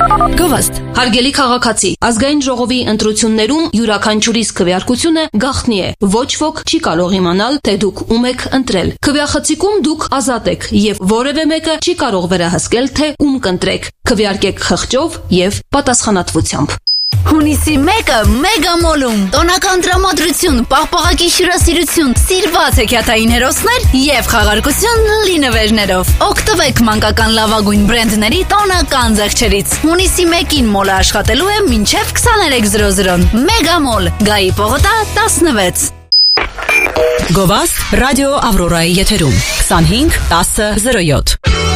Գովաստ, հարգելի քաղաքացի, ազգային ժողովի ընտրություններում յուրաքանչյուրիս քվեարկությունը գաղտնի է։ Ոչ ոք չի կարող իմանալ, թե դուք ում եք ընտրել։ Քվեախցիկում դուք ազատ եք եւ որևէ մեկը չի կարող վերահսկել, թե ում կընտրեք։ Քվեարկեք խղճով եւ պատասխանատվությամբ։ Հունիսի 1-ը Մեգամոլում տոնական տրամադրություն, պաղպաղակի հյուրասիրություն, սիրված հեքիաթային հերոսներ եւ խաղարկություն լինվերներով։ Օգտվեք մանկական լավագույն բրենդների տոնական զեղչերից։ Հունիսի 1-ին մոլը աշխատելու է մինչեւ 23:00-ն։ Մեգամոլ, Գայի պողոտա 16։ Գովաստ ռադիո Ավրորայի եթերում 25 10 07